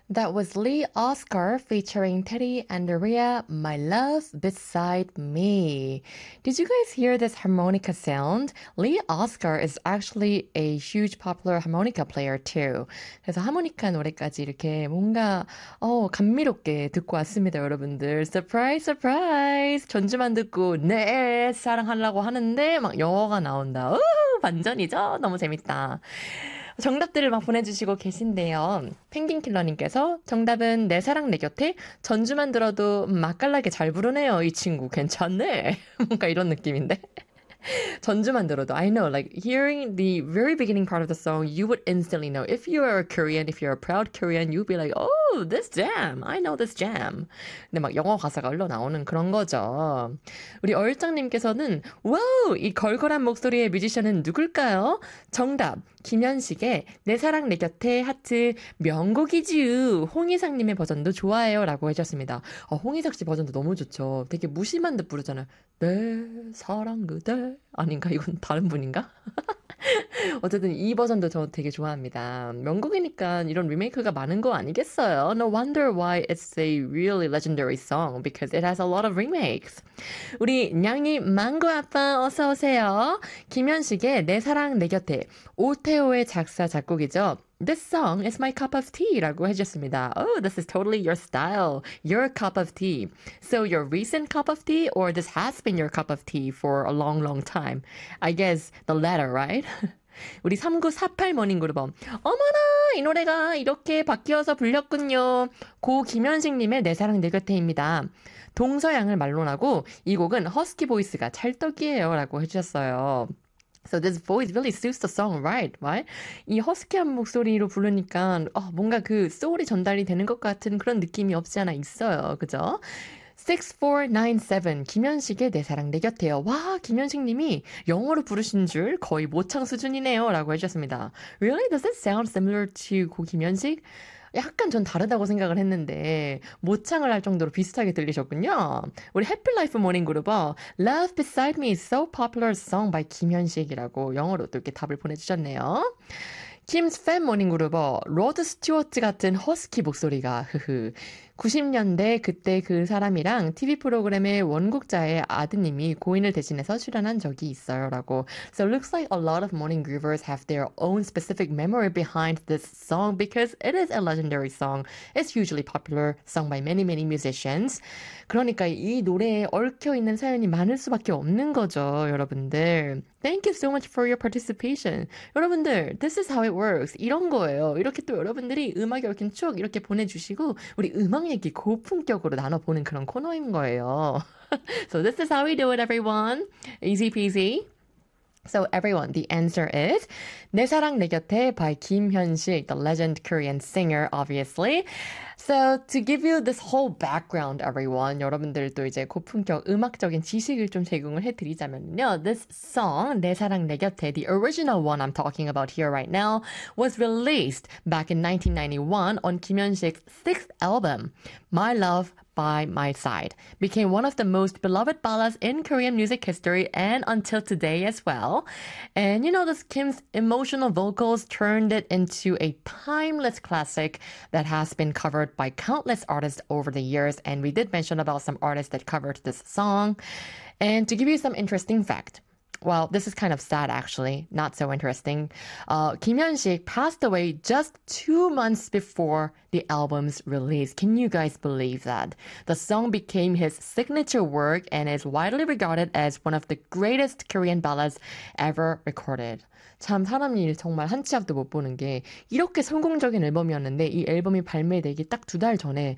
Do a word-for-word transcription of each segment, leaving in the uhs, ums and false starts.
That was Lee Oscar featuring Teddy Andrea, My Love Beside Me. Did you guys hear this harmonica sound? Lee Oscar is actually a huge popular harmonica player too. 그래서 하모니카 노래까지 이렇게 뭔가 어, 감미롭게 듣고 왔습니다, 여러분들. Surprise, surprise! 전주만 듣고 네, 사랑하려고 하는데 막 영어가 나온다. 우후, 반전이죠? 너무 재밌다. 정답들을 막 보내주시고 계신데요. 펭귄킬러님께서 정답은 내 사랑 내 곁에 전주만 들어도 맛깔나게 잘 부르네요. 이 친구 괜찮네. 뭔가 이런 느낌인데. 전주만 들어도 I know, like hearing the very beginning part of the song, you would instantly know. If you are a Korean, if you're a proud Korean, you'd be like, oh, this jam. I know this jam. 근데 막 영어 가사가 흘러나오는 그런 거죠. 우리 얼짱님께서는 와우, 이 걸걸한 목소리의 뮤지션은 누굴까요? 정답, 김현식의 내 사랑 내 곁에 하트 명곡이지요. 홍희상님의 버전도 좋아해요 라고 해주셨습니다. 어, 홍희석 씨 버전도 너무 좋죠. 되게 무심한 듯 부르잖아요. 내 사랑 그대 아닌가? 이건 다른 분인가? 어쨌든 이 버전도 저 되게 좋아합니다. 명곡이니까 이런 리메이크가 많은 거 아니겠어요? No wonder why it's a really legendary song because it has a lot of remakes. 우리 냥이 망고 아빠 어서 오세요. 김현식의 내 사랑 내 곁에 오태호의 작사 작곡이죠. This song is my cup of tea 라고 해주셨습니다. Oh, this is totally your style. Your cup of tea. So your recent cup of tea or this has been your cup of tea for a long, long time? I guess the latter, right? 우리 삼구사팔 모닝그룹 어머나 이 노래가 이렇게 바뀌어서 불렸군요. 고 김현식님의 내 사랑 내 곁에입니다. 동서양을 말론하고 이 곡은 허스키 보이스가 찰떡이에요 라고 해주셨어요. So this voice really suits the song, right? Right? 이 허스키한 목소리로 부르니까 어, 뭔가 그 소울이 전달이 되는 것 같은 그런 느낌이 없지 않아 있어요. 그죠? 육사구칠 김현식의 내 사랑 내 곁에요. 와, 김현식 님이 영어로 부르신 줄 거의 모창 수준이네요. 라고 해주셨습니다. Really? Does it sound similar to 고 김현식? 약간 전 다르다고 생각을 했는데 모창을 할 정도로 비슷하게 들리셨군요. 우리 해피라이프 모닝그룹어 Love Beside Me is so popular song by 김현식이라고 영어로 또 이렇게 답을 보내주셨네요. 김스 팬 모닝그룹어 로드 스튜어트 같은 허스키 목소리가 흐흐 구십 년대 그때 그 사람이랑 티비 프로그램의 원곡자의 아드님이 고인을 대신해서 출연한 적이 있어요 라고. So it looks like a lot of morning groovers have their own specific memory behind this song because it is a legendary song. It's hugely popular, sung by many many musicians. 그러니까 이 노래에 얽혀있는 사연이 많을 수밖에 없는 거죠, 여러분들. Thank you so much for your participation. 여러분들, this is how it works. 이런 거예요. 이렇게 또 여러분들이 음악에 얽힌 추억 이렇게 보내주시고 우리 음악 얘기 고품격으로 나눠보는 그런 코너인 거예요. So this is how we do it, everyone. Easy peasy. So everyone, the answer is 내 사랑 내 곁에 by 김현식, the legend Korean singer, obviously. So to give you this whole background, everyone, 여러분들도 이제 고품격 음악적인 지식을 좀 제공을 해드리자면요. This song, 내 사랑 내 곁에, the original one I'm talking about here right now, was released back in nineteen ninety-one on 김현식's sixth album, My Love by My Side. Became one of the most beloved ballads in Korean music history and until today as well. And you know, this Kim's emotional vocals turned it into a timeless classic that has been covered by countless artists over the years. And we did mention about some artists that covered this song. And to give you some interesting fact, well, this is kind of sad actually, not so interesting. Uh, Kim Hyun-sik passed away just two months before the album's release. Can you guys believe that? The song became his signature work and is widely regarded as one of the greatest Korean ballads ever recorded. 참 사람이 정말 한 치 앞도 못 보는 게 이렇게 성공적인 앨범이었는데 이 앨범이 발매되기 딱 두 달 전에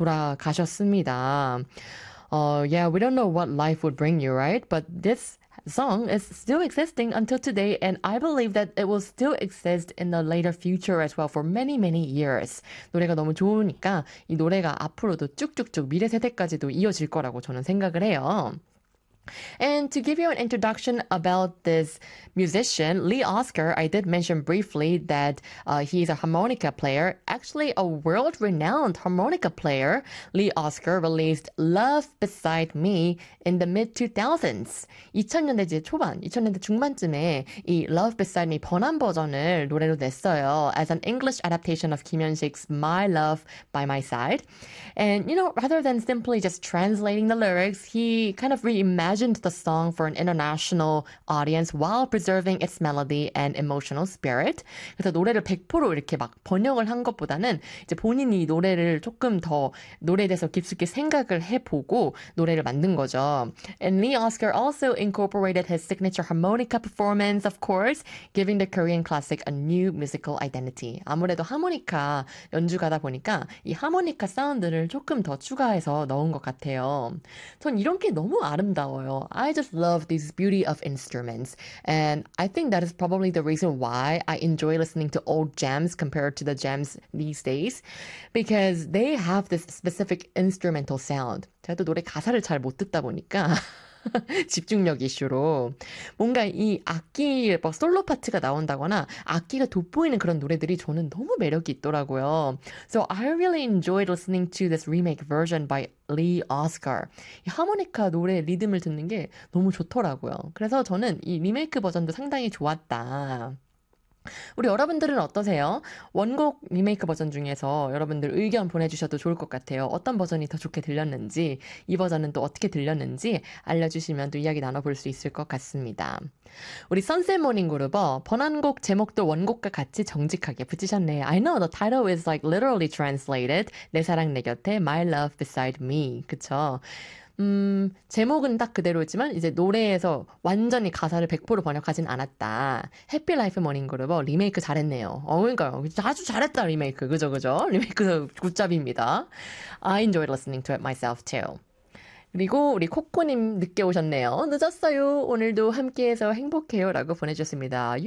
돌아가셨습니다. Uh, yeah, we don't know what life would bring you, right? But this song is still existing until today, and I believe that it will still exist in the later future as well for many, many years. 노래가 너무 좋으니까 이 노래가 앞으로도 쭉쭉쭉 미래 세대까지도 이어질 거라고 저는 생각을 해요. And to give you an introduction about this musician, Lee Oscar, I did mention briefly that uh, he's a harmonica player. actually a world-renowned harmonica player. Lee Oscar released Love Beside Me in the mid two thousands. 이천 년대 초반, 이천 년대 중반쯤에 이 Love Beside Me 번안 버전을 노래로 냈어요. As an English adaptation of 김현식's My Love by My Side. And, you know, rather than simply just translating the lyrics, he kind of reimagined the song for an international audience while preserving its melody and emotional spirit. 그래서 노래를 백 퍼센트 이렇게 막 번역을 한 것보다는 이제 본인이 노래를 조금 더 노래에 대해서 깊숙이 생각을 해보고 노래를 만든 거죠. And Lee Oscar also incorporated his signature harmonica performance, of course, giving the Korean classic a new musical identity. 아무래도 하모니카 연주가다 보니까 이 하모니카 사운드를 조금 더 추가해서 넣은 것 같아요. 전 이런 게 너무 아름다워요. I just love this beauty of instruments. And I think that is probably the reason why I enjoy listening to old jams compared to the jams these days. Because they have this specific instrumental sound. 제가 또 노래 가사를 잘 못 듣다 보니까 집중력 이슈로 뭔가 이 악기 뭐 솔로 파트가 나온다거나 악기가 돋보이는 그런 노래들이 저는 너무 매력이 있더라고요. So I really enjoyed listening to this remake version by Lee Oscar. 이 하모니카 노래 리듬을 듣는 게 너무 좋더라고요. 그래서 저는 이 리메이크 버전도 상당히 좋았다. 우리 여러분들은 어떠세요? 원곡 리메이크 버전 중에서 여러분들 의견 보내주셔도 좋을 것 같아요. 어떤 버전이 더 좋게 들렸는지, 이 버전은 또 어떻게 들렸는지 알려주시면 또 이야기 나눠볼 수 있을 것 같습니다. 우리 선셋 모닝 그룹어 번안곡 제목도 원곡과 같이 정직하게 붙이셨네요. I know the title is like literally translated. 내 사랑 내 곁에 My Love Beside Me. 그쵸? 음, 제목은 딱 그대로지만 이제 노래에서 완전히 가사를 백 퍼센트 번역하진 않았다. 해피라이프 모닝그룹 리메이크 잘했네요. 어, 그러니까요. 아주 잘했다 리메이크. 그죠 그죠? 리메이크 굿잡입니다. I enjoyed listening to it myself too. 그리고 우리 코코님 늦게 오셨네요. 늦었어요. 오늘도 함께해서 행복해요 라고 보내주셨습니다.